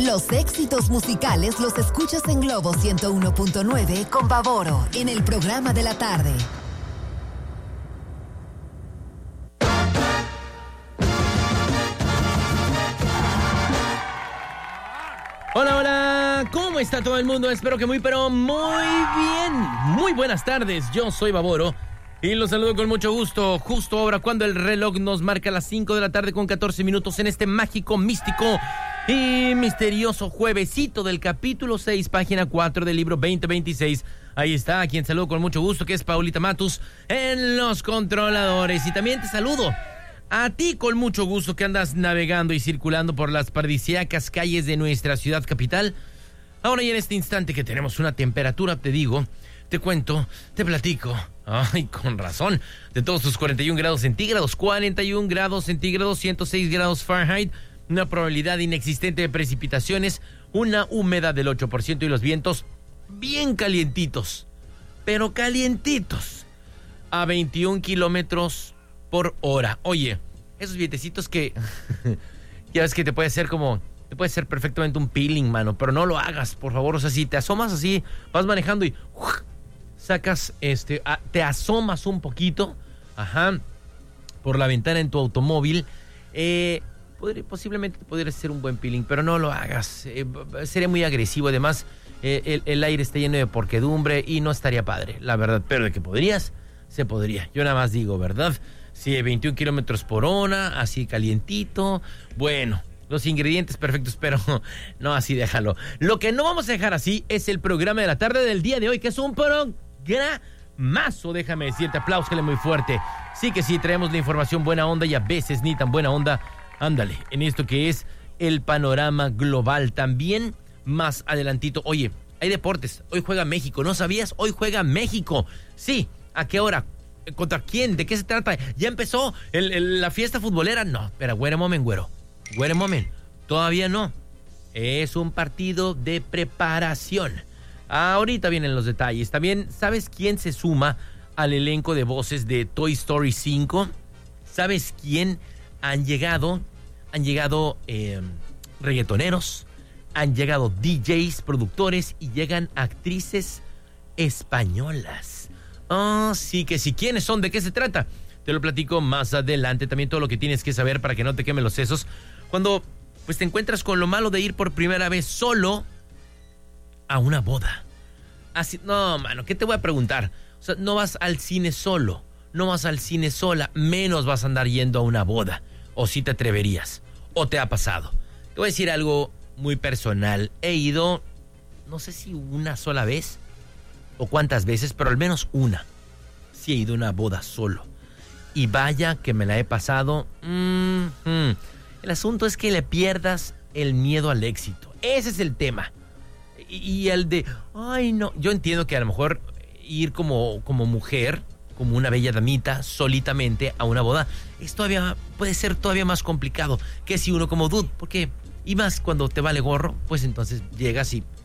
Los éxitos musicales los escuchas en Globo 101.9 con Bavoro en el programa de la tarde. Hola, hola, ¿cómo está todo el mundo? Espero que muy bien. Muy buenas tardes, yo soy Bavoro y los saludo con mucho gusto. Justo ahora cuando el reloj nos marca las 5 de la tarde con 14 minutos en este mágico, místico y misterioso juevesito del capítulo 6, página 4 del libro 2026. Ahí está, a quien saludo con mucho gusto, que es Paulita Matus en los controladores. Y también te saludo a ti con mucho gusto que andas navegando y circulando por las paradisíacas calles de nuestra ciudad capital. Ahora y en este instante que tenemos una temperatura, te digo, te cuento, te platico. Ay, con razón. De todos tus 41 grados centígrados, 41 grados centígrados, 106 grados Fahrenheit, una probabilidad inexistente de precipitaciones, una humedad del 8% y los vientos bien calientitos, pero calientitos, a 21 kilómetros por hora. Oye, esos vientecitos que ya ves que te puede hacer perfectamente un peeling, mano, pero no lo hagas, por favor. O sea, si te asomas así, vas manejando y sacas, te asomas un poquito, por la ventana en tu automóvil, posiblemente te podría hacer un buen peeling, pero no lo hagas. Sería muy agresivo. Además, el aire está lleno de porquedumbre y no estaría padre, la verdad. Pero de que podrías, se podría. Yo nada más digo, ¿verdad? Sí, 21 kilómetros por hora, así calientito. Bueno, los ingredientes perfectos, pero no, así déjalo. Lo que no vamos a dejar así es el programa de la tarde del día de hoy, que es un programazo, déjame decirte. Apláusale muy fuerte. Sí que sí, traemos la información buena onda y a veces ni tan buena onda. Ándale, en esto que es el panorama global. También más adelantito, oye, hay deportes. Hoy juega México, ¿no sabías? Hoy juega México. Sí, ¿a qué hora? ¿Contra quién? ¿De qué se trata? ¿Ya empezó la fiesta futbolera? No, pero wait a moment, güero. Wait a moment. Todavía no. Es un partido de preparación. Ahorita vienen los detalles. También, ¿sabes quién se suma al elenco de voces de Toy Story 5? ¿Sabes quién? Han llegado reggaetoneros, han llegado DJs, productores y llegan actrices españolas. Sí que sí. ¿Quiénes son? ¿De qué se trata? Te lo platico más adelante. También todo lo que tienes que saber para que no te quemen los sesos cuando pues te encuentras con lo malo de ir por primera vez solo a una boda. Así, no, mano, ¿qué te voy a preguntar? O sea, no vas al cine solo, no vas al cine sola, menos vas a andar yendo a una boda. O si te atreverías, o te ha pasado. Te voy a decir algo muy personal. He ido, no sé si una sola vez o cuántas veces, pero al menos una. Sí he ido a una boda solo. Y vaya que me la he pasado. El asunto es que le pierdas el miedo al éxito. Ese es el tema. Y el de, ay no, yo entiendo que a lo mejor ir como mujer, como una bella damita, solitamente a una boda, puede ser todavía más complicado que si uno como dude, porque, y más cuando te vale gorro, pues entonces llegas y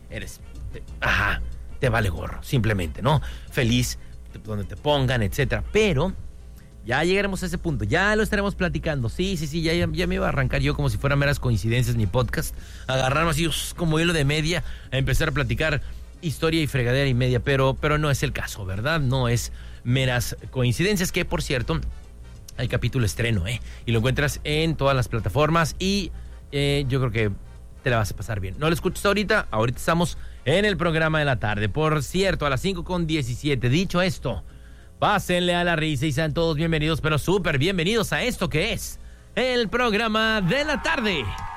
te vale gorro, simplemente, ¿no? Feliz, donde te pongan, etcétera. Pero ya llegaremos a ese punto, ya lo estaremos platicando. Sí, ya me iba a arrancar yo como si fueran meras coincidencias mi podcast, agarrarme así como hilo de media, a empezar a platicar historia y fregadera y media, pero no es el caso, ¿verdad? No es meras coincidencias, que por cierto, hay capítulo estreno, y lo encuentras en todas las plataformas y yo creo que te la vas a pasar bien. No lo escuchas ahorita estamos en el programa de la tarde. Por cierto, a las 5:17. Dicho esto, pásenle a la risa y sean todos bienvenidos, pero súper bienvenidos a esto que es el programa de la tarde.